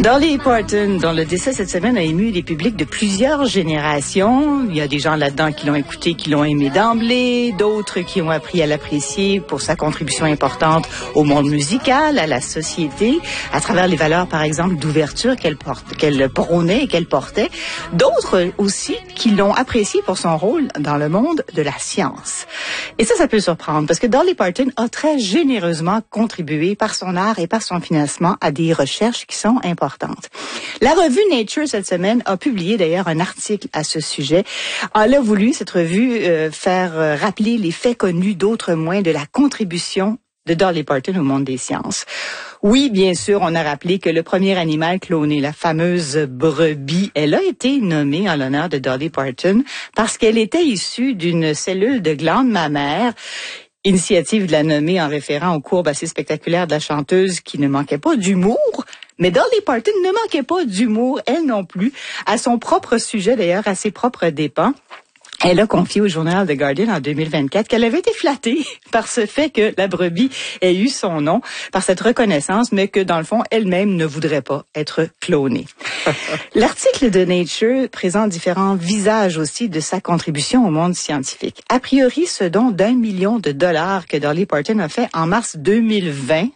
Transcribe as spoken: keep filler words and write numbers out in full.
Dolly Parton, dont le décès cette semaine a ému les publics de plusieurs générations. Il y a des gens là-dedans qui l'ont écouté, qui l'ont aimé d'emblée, d'autres qui ont appris à l'apprécier pour sa contribution importante au monde musical, à la société, à travers les valeurs, par exemple, d'ouverture qu'elle porte, qu'elle prônait et qu'elle portait. D'autres aussi qui l'ont apprécié pour son rôle dans le monde de la science. Et ça, ça peut surprendre parce que Dolly Parton a très généreusement contribué par son art et par son financement à des recherches qui sont importantes. La revue Nature, cette semaine, a publié d'ailleurs un article à ce sujet. Elle a voulu, cette revue, euh, faire euh, rappeler les faits connus d'autres moins de la contribution de Dolly Parton au monde des sciences. Oui, bien sûr, on a rappelé que le premier animal cloné, la fameuse brebis, elle a été nommée en l'honneur de Dolly Parton parce qu'elle était issue d'une cellule de glande mammaire. Initiative de la nommer en référant aux courbes assez spectaculaires de la chanteuse qui ne manquait pas d'humour. Mais Dolly Parton ne manquait pas d'humour, elle non plus, à son propre sujet d'ailleurs, à ses propres dépens. Elle a confié au journal The Guardian en deux mille vingt-quatre qu'elle avait été flattée par ce fait que la brebis ait eu son nom, par cette reconnaissance, mais que dans le fond, elle-même ne voudrait pas être clonée. L'article de Nature présente différents visages aussi de sa contribution au monde scientifique. A priori, ce don d'un million de dollars que Dolly Parton a fait en mars deux mille vingt